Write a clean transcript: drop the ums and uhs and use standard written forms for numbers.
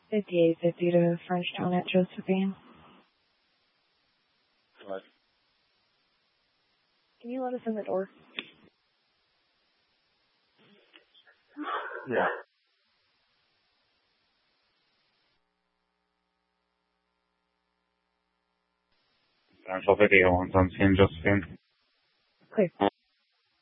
5850 to Frenchtown at Josephine. What? Can you let us in the door? Yeah. Central Video on Josephine. Clear.